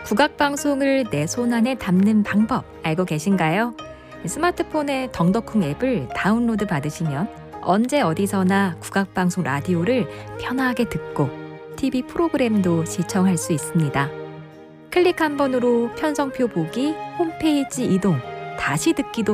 국악방송을 내 손안에 담는 방법 알고 계신가요? 스마트폰의 덩덕쿵 앱을 다운로드 받으시면 언제 어디서나 국악방송 라디오를 편하게 듣고 TV 프로그램도 시청할 수 있습니다. 클릭 한 번으로 편성표 보기, 홈페이지 이동, 다시 듣기도